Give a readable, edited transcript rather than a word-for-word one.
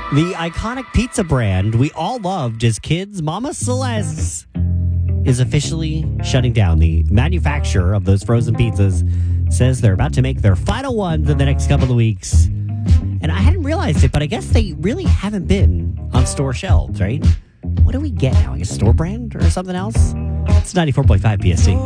The iconic pizza brand we all loved as kids, Mama Celeste's, is officially shutting down. The manufacturer of those frozen pizzas says they're about to make their final ones in the next couple of weeks. And I hadn't realized it, but I guess they really haven't been on store shelves, right? What do we get now? Like a store brand or something else? It's 94.5 PSC.